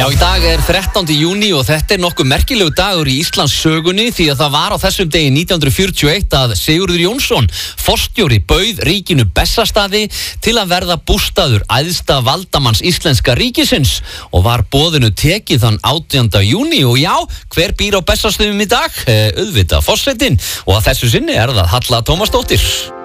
Já, í dag 13. júní og þetta nokkuð merkilegu dagur í Íslands sögunni því að það var á þessum degi 1941 að Sigurður Jónsson, forstjóri, bauð ríkinu Bessastaði til að verða bústaður æðsta valdamanns íslenska ríkisins og var boðinu tekið þann 18. júní og já, hver býr á Bessastöðum í dag? Auðvitað forsetinn og að þessu sinni það Halla Tómasdóttir.